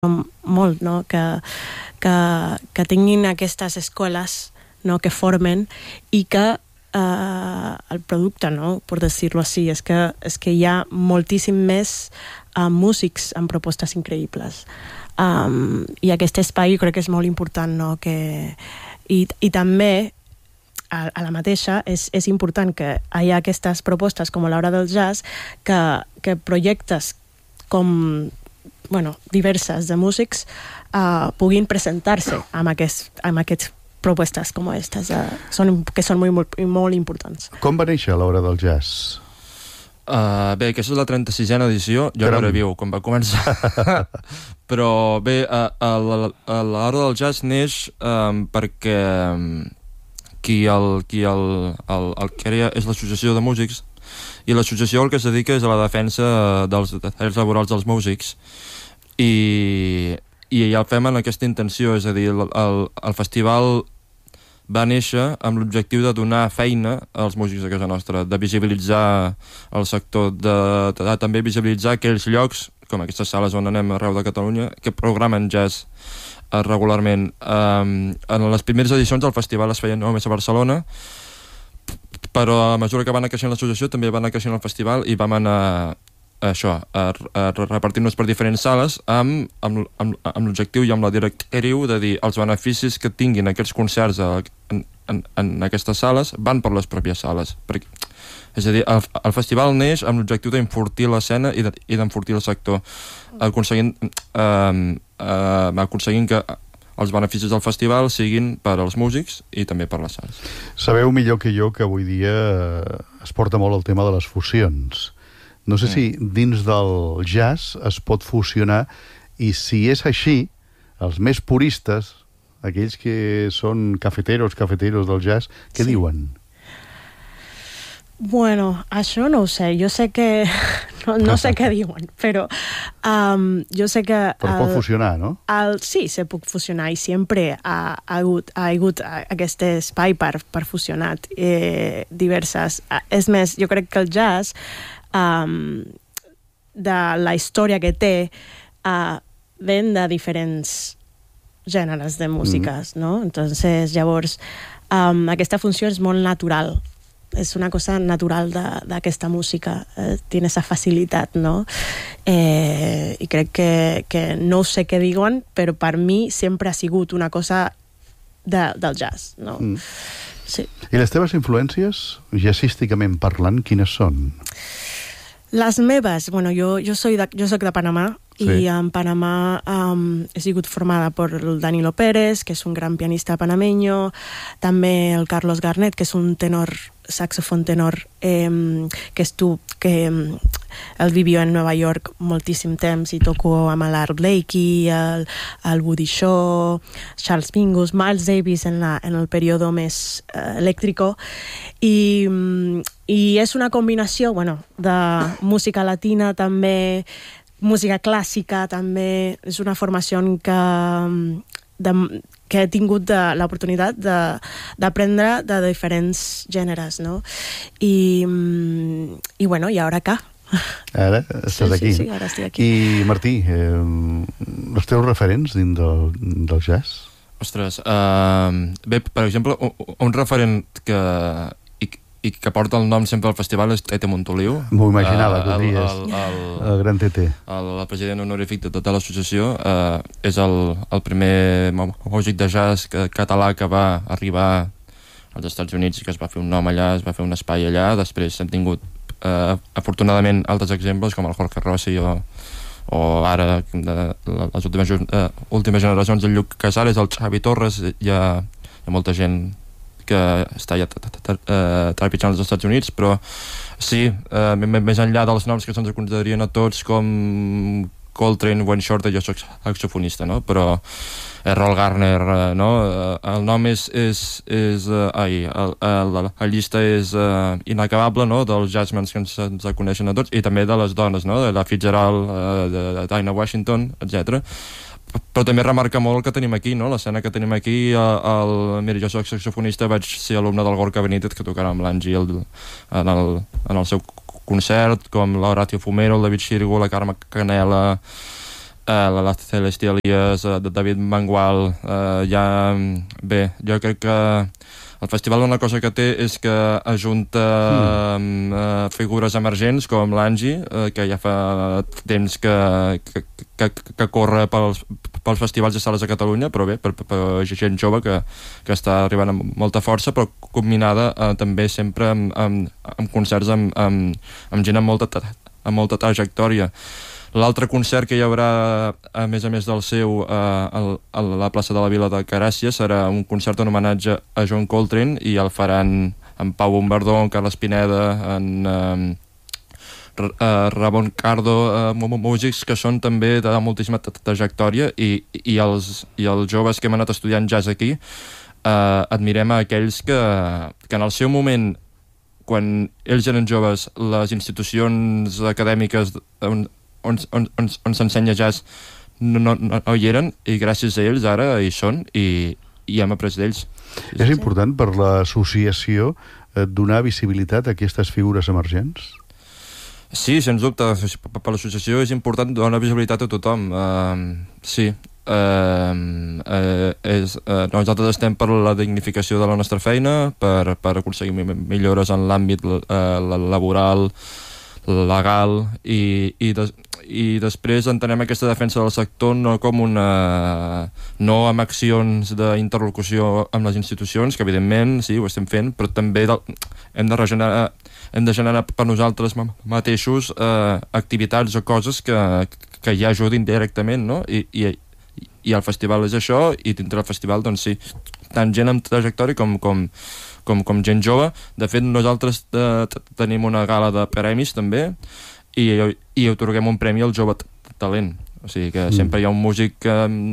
molt, no? Que tinguin aquestes escoles, no? Que formen i que el producte, no? Per dir-ho així, és que hi ha moltíssim més músics amb propostes increïbles. I aquest espai crec que és molt important, no? I també a la mateixa és important que hi ha aquestes propostes com a l'Hora del Jazz que projectes com diverses de músics puguin presentar-se amb aquests propostes com aquestes, que són molt importants. Com va néixer l'Hora del Jazz? Bé, aquesta és la 36a edició, jo no era viu quan va començar. Però bé, l'Hora del Jazz neix perquè qui crea és l'Associació de Músics, i l'associació el que es dedica és a la defensa dels drets laborals dels músics, i ja el fem en aquesta intenció, és a dir, el festival va néixer amb l'objectiu de donar feina als músics de casa nostra, de visibilitzar el sector, de també visibilitzar aquells llocs, com aquestes sales on anem arreu de Catalunya, que programen jazz regularment. En les primeres edicions del festival es feien només a Barcelona, però a mesura que va anar creixent l'associació també va anar creixent el festival i vam anar a repartir-nos per diferents sales amb l'objectiu i amb la directriu de dir els beneficis que tinguin aquests concerts en aquestes sales van per les pròpies sales. És a dir, el festival neix amb l'objectiu d'enfortir l'escena i d'enfortir el sector, aconseguint que els beneficis del festival siguin per als músics i també per les sales. Sabeu millor que jo que avui dia es porta molt el tema de les fusions. No sé si dins del jazz es pot fusionar, i si és així, els més puristes, aquells que són cafeteros del jazz, què diuen? Bueno, això no ho sé. Jo sé que... No sé què diuen, però jo sé que... Però pot fusionar, no? Sí, se pot fusionar, i sempre ha hagut aquest espai per fusionar diverses... És més, jo crec que el jazz, de la història que té, ven de diferents gèneres de músiques, no? Entonces, llavors, aquesta funció és molt natural. És una cosa natural d'aquesta música, tiene esa facilitat, no? I crec que no sé què diuen, però per mi sempre ha sigut una cosa del jazz, no? Sí. I les teves influències, jazzísticament parlant, quines són? Les meves, bueno, jo soc de Panamà, sí. I en Panamà he sigut formada per el Danilo Pérez, que és un gran pianista panameño, també el Carlos Garnet, que és un saxofon tenor, que él vivió en Nova York moltíssim temps i tocó amb l'Art Blakey, el Woody Shaw, Charles Mingus, Miles Davis en el període més elèctrico, i és una combinació, de música latina també, música clàssica també. És una formació que he tingut l'oportunitat d'aprendre de diferents gèneres, no? I ara acá. Ara estàs aquí. Sí, ara estic aquí. I Martí, els teus referents dins del jazz? Ostres, bé, per exemple, un referent que porta el nom sempre al festival és Tete Montoliu. M'ho imaginava, que diries. El gran Tete. El president honorífic de tota l'associació. És el primer músic de jazz català que va arribar als Estats Units i que es va fer un nom allà, es va fer un espai allà. Després hem tingut, afortunadament, altres exemples, com el Jorge Rossi o ara, les últimes generacions, el Lluc Casares, el Xavi Torres. Hi ha molta gent que està ja trepitjant als Estats Units, però sí, més enllà dels noms que se'ns considerarien a tots com Coltrane, Wayne Shorter, jo soc saxofonista, no? Però Errol Garner, no? El nom la llista és inacabable, no? Dels jazzmans que ens coneixen a tots, i també de les dones, no? De la Fitzgerald, de Dinah Washington, etc. Però també remarca molt el que tenim aquí, no? L'escena que tenim aquí. Mira, jo soc saxofonista, vaig ser alumne del Gorka Benítez, que tocarà amb l'Angie en el seu concert, com l'Horatio Fumero, el David Shirgu, la Carme Canela, la Celestialies, de David Mangual, bé, jo crec que el festival una cosa que té és que ajunta figures emergents com l'Angie, que ja fa temps que corre pels festivals de sales a Catalunya, però bé, per gent jove que està arribant amb molta força, però combinada també sempre amb concerts amb gent amb molta trajectòria. L'altre concert que hi haurà, a més del seu, a la plaça de la Vila de Caràcia, serà un concert en homenatge a John Coltrane, i el faran en Pau Bombardó, en Carles Pineda, en Ramon Cardo, músics que són també de moltíssima trajectòria, i els joves que hem anat estudiant jazz aquí admirem a aquells que en el seu moment, quan ells eren joves, les institucions acadèmiques on s'ensenya jazz no hi eren, i gràcies a ells ara hi són i hem après d'ells. És important per l'associació donar visibilitat a aquestes figures emergents? Sí, sens dubte, per l'associació és important donar visibilitat a tothom. Sí, nosaltres estem per la dignificació de la nostra feina, per aconseguir millores en l'àmbit laboral, legal, i després entenem aquesta defensa del sector no com no amb accions d'interlocució amb les institucions, que evidentment sí, ho estem fent, però també hem de generar per nosaltres mateixos activitats o coses que ja ajudin directament, no? I el festival és això, i dintre del festival, doncs sí, tant gent amb trajectòria com gent jove. De fet, nosaltres tenim una gala de premis també, i atorguem un premi al jove talent. O sigui que sempre hi ha un músic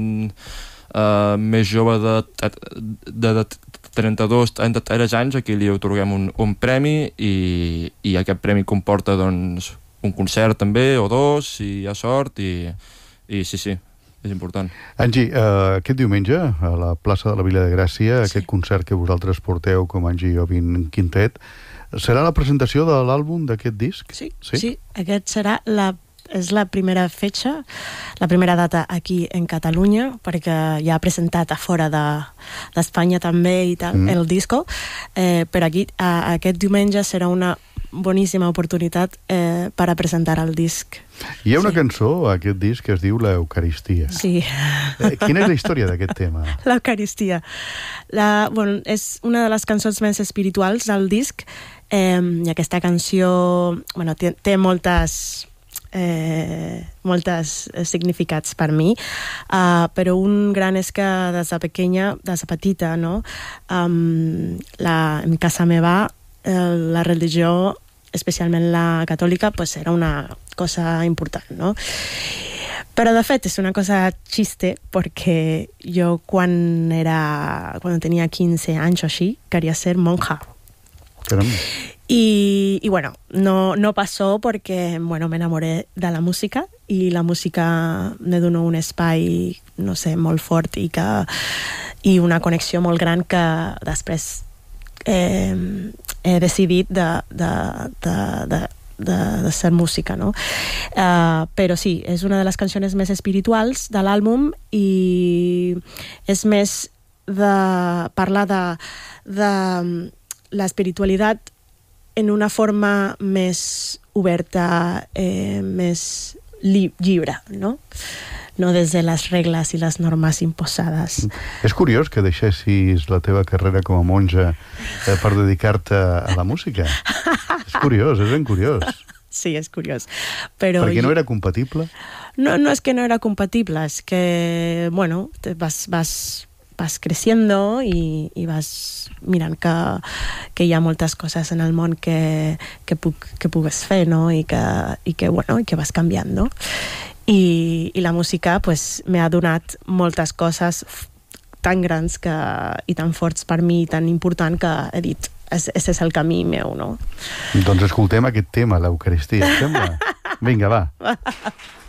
més jove de 32-33 anys a qui li atorguem un premi, i aquest premi comporta doncs un concert també, o dos, si hi ha sort, i sí, és important. Angie, aquest diumenge, a la plaça de la Vila de Gràcia, aquest concert que vosaltres porteu com Angie Jobim Quintet, serà la presentació de l'àlbum d'aquest disc? Sí, aquest serà és la primera fetxa, la primera data aquí en Catalunya, perquè ja ha presentat a fora d'Espanya també i tal, el disco, però aquí aquest diumenge serà una boníssima oportunitat per a presentar el disc. Hi ha una cançó a aquest disc que es diu l'Eucaristia. Sí. Quina és la història d'aquest tema? L'Eucaristia. És una de les cançons més espirituals del disc, i aquesta canció té moltes significats per mi, però un gran és que des de petita, no? En casa meva la religió, especialment la catòlica, pues era una cosa important, no? Però de fet és una cosa xiste, perquè jo quan tenia 15 anys o així, quería ser monja. Caramba. Y bueno, no pasó porque, me enamoré de la música, y la música me donó un espai, no sé, molt fort, i una connexió molt gran que després he decidit de ser música, no? Però sí, és una de les cançons més espirituals de l'àlbum, i és més parlar de l'espiritualitat en una forma més oberta, més lliure, no? No des de les regles i les normes imposades. És curiós que deixessis la teva carrera com a monja per dedicar-te a la música. És curiós, és ben curiós. Sí, és curiós. Però perquè no era compatible? No és que no era compatible, és que, vas creciendo y vas mirant que hi ha moltes coses en el món que pugues fer, no? I que vas canviant, no? I la música pues, m'ha donat moltes coses tan grans i tan forts per mi, tan important, que he dit, és el camí meu, no? Doncs escoltem aquest tema, l'Eucaristia, sembla? Vinga, va.